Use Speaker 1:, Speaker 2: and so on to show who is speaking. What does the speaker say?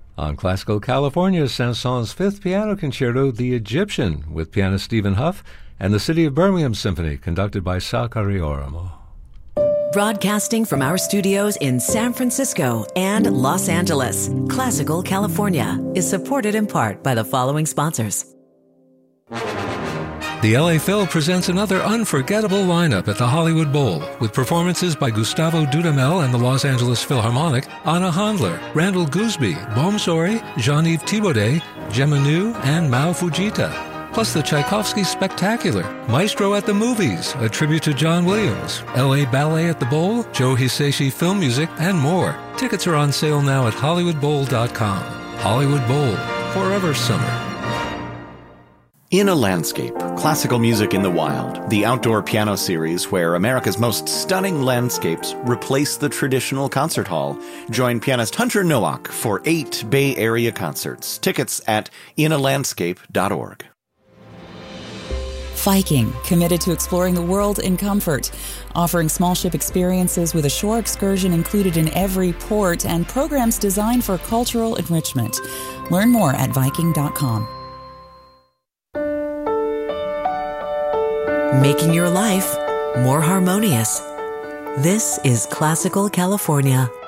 Speaker 1: On Classical California, Saint-Saëns' Fifth Piano Concerto, The Egyptian, with pianist Stephen Huff, and the City of Birmingham Symphony, conducted by Sal Carrioramo.
Speaker 2: Broadcasting from our studios in San Francisco and Los Angeles, Classical California is supported in part by the following sponsors.
Speaker 3: The LA Phil presents another unforgettable lineup at the Hollywood Bowl, with performances by Gustavo Dudamel and the Los Angeles Philharmonic, Anna Handler, Randall Gooseby, Bohm Sori, Jean-Yves Thibaudet, Gemma Nu, and Mao Fujita. Plus the Tchaikovsky Spectacular, Maestro at the Movies, a tribute to John Williams, LA Ballet at the Bowl, Joe Hisaishi Film Music, and more. Tickets are on sale now at HollywoodBowl.com. Hollywood Bowl, forever summer.
Speaker 4: In a Landscape, Classical Music in the Wild, the outdoor piano series where America's most stunning landscapes replace the traditional concert hall. Join pianist Hunter Nowak for 8 Bay Area concerts. Tickets at inalandscape.org.
Speaker 5: Viking, committed to exploring the world in comfort, offering small ship experiences with a shore excursion included in every port and programs designed for cultural enrichment. Learn more at Viking.com.
Speaker 2: Making your life more harmonious. This is Classical California.